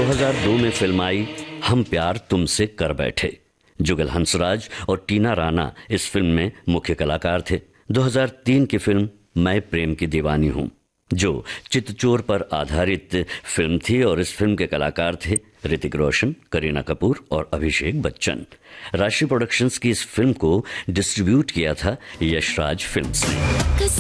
2002 में फिल्म आई हम प्यार तुमसे कर बैठे। जुगल हंसराज और टीना राणा इस फिल्म में मुख्य कलाकार थे। 2003 की फिल्म मैं प्रेम की दीवानी हूँ, जो चितचोर पर आधारित फिल्म थी और इस फिल्म के कलाकार थे ऋतिक रोशन, करीना कपूर और अभिषेक बच्चन। राशि प्रोडक्शंस की इस फिल्म को डिस्ट्रीब्यूट किया था यशराज फिल्म्स ने।